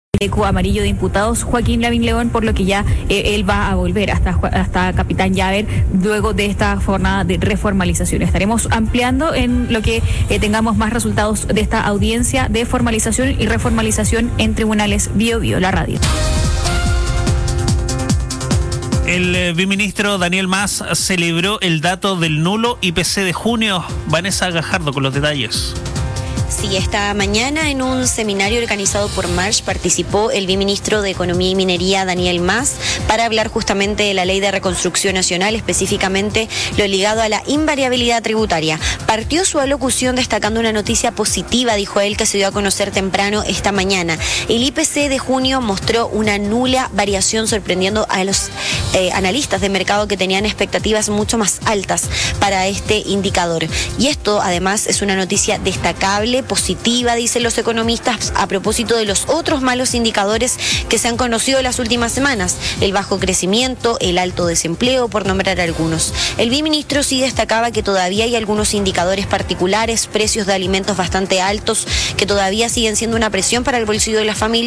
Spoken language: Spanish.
chaleco amarillo de imputados, Joaquín Lavín León, por lo que ya él va a volver hasta Capitán Llaver luego de esta jornada de reformalización. Estaremos ampliando en lo que tengamos más resultados de esta audiencia de formalización y reformalización en tribunales Bio Bio, la radio. El viceministro Daniel Mas celebró el dato del nulo IPC de junio. Vanessa Gajardo con los detalles. Sí, esta mañana en un seminario organizado por March participó el viceministro de Economía y Minería, Daniel Mas, para hablar justamente de la Ley de Reconstrucción Nacional, específicamente lo ligado a la invariabilidad tributaria. Partió su alocución destacando una noticia positiva, dijo él, que se dio a conocer temprano esta mañana. El IPC de junio mostró una nula variación, sorprendiendo a los analistas de mercado que tenían expectativas mucho más altas para este indicador. Y esto, además, es una noticia destacable, positiva, dicen los economistas, a propósito de los otros malos indicadores que se han conocido en las últimas semanas: el bajo crecimiento, el alto desempleo, por nombrar algunos. El viceministro sí destacaba que todavía hay algunos indicadores particulares, precios de alimentos bastante altos, que todavía siguen siendo una presión para el bolsillo de las familias.